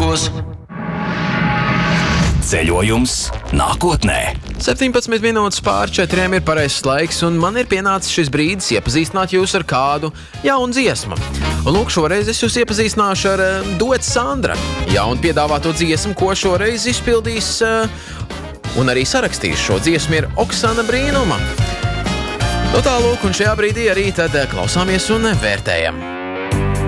gados. Ceļojums nākotnē. 17 minūtes pār 4 ir pareizs laiks, un man ir pienācis šis brīdis iepazīstināt jūs ar kādu jaunu dziesmu. Un lūk, šoreiz es jūs iepazīstināšu ar duetu Sandra. Jaunu piedāvāto dziesmu, ko šoreiz izpildīs un arī sarakstīs šo dziesmu ir Oksana Brīnuma. Nu tā lūk, un šajā brīdī arī tad klausāmies un vērtējam.